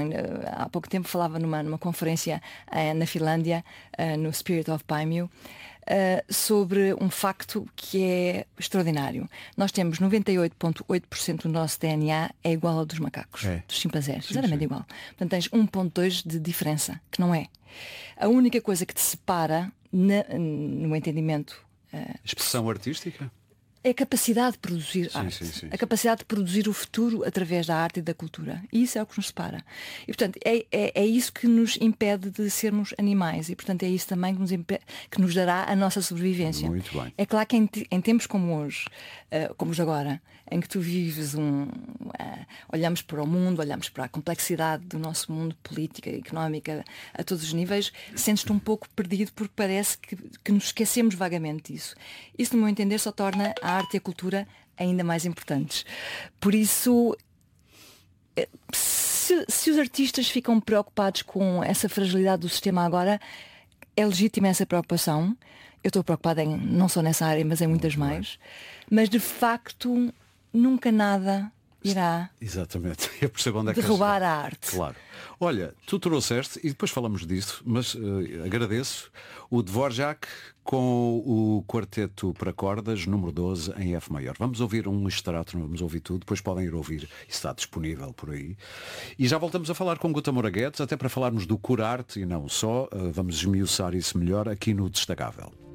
também há pouco tempo falava numa conferência na Finlândia, no Spirit of Paimio, sobre um facto que é extraordinário. Nós temos 98,8% do nosso DNA é igual ao dos macacos, dos chimpanzés, exatamente igual. Portanto, tens 1,2% de diferença, que não é. A única coisa que te separa, no entendimento... Expressão artística? É a capacidade de produzir arte. A capacidade de produzir o futuro através da arte e da cultura. E isso é o que nos separa. E, portanto, é isso que nos impede de sermos animais. E, portanto, é isso também que nos dará a nossa sobrevivência. Muito bem. É claro que em tempos como hoje, como os agora, em que tu vives olhamos para o mundo, olhamos para a complexidade do nosso mundo, política, económica, a todos os níveis, sentes-te um pouco perdido porque parece que nos esquecemos vagamente disso. Isso, no meu entender, só torna a arte e a cultura ainda mais importantes. Por isso, se os artistas ficam preocupados com essa fragilidade do sistema agora, é legítima essa preocupação. Eu estou preocupada não só nessa área, mas em muitas mais. Mas, de facto, nunca nada irá exatamente. Eu percebo onde é que derrubar a arte. Claro. Olha, tu trouxeste, e depois falamos disso, mas agradeço, o Dvorak com o quarteto para cordas, número 12, em F maior. Vamos ouvir um extrato, não vamos ouvir tudo, depois podem ir ouvir, isso está disponível por aí. E já voltamos a falar com Guta Moura Guedes, até para falarmos do Curarte e não só, vamos esmiuçar isso melhor aqui no Destacável.